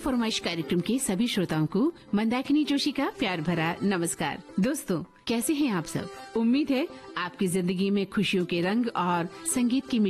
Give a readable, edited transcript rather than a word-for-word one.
फरमाइश कार्यक्रम के सभी श्रोताओं को मंदाकिनी जोशी का प्यार भरा नमस्कार। दोस्तों, कैसे हैं आप सब? उम्मीद है आपकी जिंदगी में खुशियों के रंग और संगीत की